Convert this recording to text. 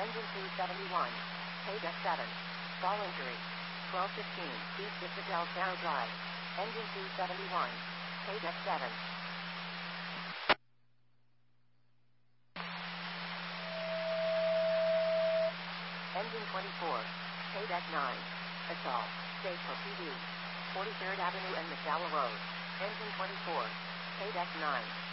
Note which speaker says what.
Speaker 1: Engine 271. Paydeck 7. Fall injury. 1215 East Citadel Sparrow Drive. Engine 271. Paydeck 7. Engine 24. Paydeck 9. Assault. State for PD. 43rd Avenue and McDowell Road. Engine 24. Paydeck 9.